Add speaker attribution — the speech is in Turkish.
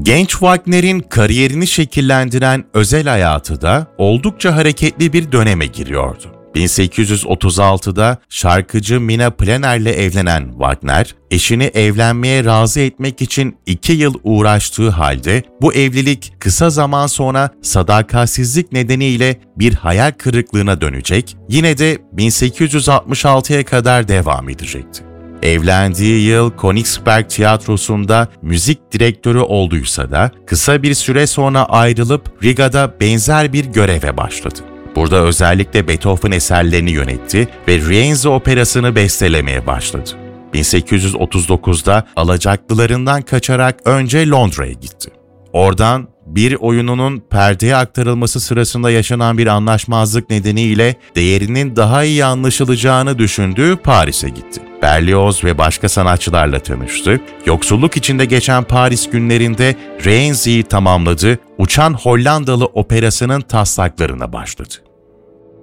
Speaker 1: Genç Wagner'in kariyerini şekillendiren özel hayatı da oldukça hareketli bir döneme giriyordu. 1836'da şarkıcı Mina Plener'le evlenen Wagner, eşini evlenmeye razı etmek için 2 yıl uğraştığı halde bu evlilik kısa zaman sonra sadakatsizlik nedeniyle bir hayal kırıklığına dönecek, yine de 1866'ya kadar devam edecekti. Evlendiği yıl Königsberg Tiyatrosu'nda müzik direktörü olduysa da kısa bir süre sonra ayrılıp Riga'da benzer bir göreve başladı. Burada özellikle Beethoven eserlerini yönetti ve Rienzi operasını bestelemeye başladı. 1839'da alacaklılarından kaçarak önce Londra'ya gitti. Oradan bir oyununun perdeye aktarılması sırasında yaşanan bir anlaşmazlık nedeniyle değerinin daha iyi anlaşılacağını düşündüğü Paris'e gitti. Berlioz ve başka sanatçılarla tanıştı. Yoksulluk içinde geçen Paris günlerinde Rienzi'yi tamamladı, Uçan Hollandalı operasının taslaklarına başladı.